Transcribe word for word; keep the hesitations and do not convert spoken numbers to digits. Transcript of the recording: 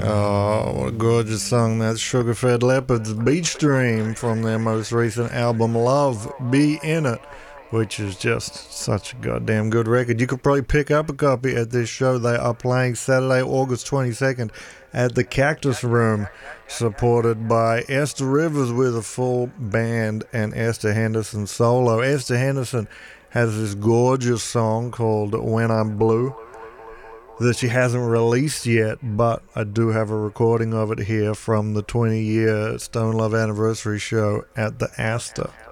Oh, what a gorgeous song. That's Sugar Fed Leopards Beach Dream from their most recent album, Love Be In It, which is just such a goddamn good record. You could probably pick up a copy at this show. They are playing Saturday, August twenty-second at the Cactus Room, supported by Esther Rivers with a full band and Esther Henderson solo. Esther Henderson has this gorgeous song called When I'm Blue that she hasn't released yet, but I do have a recording of it here from the twenty-year Stone Love anniversary show at the Astor.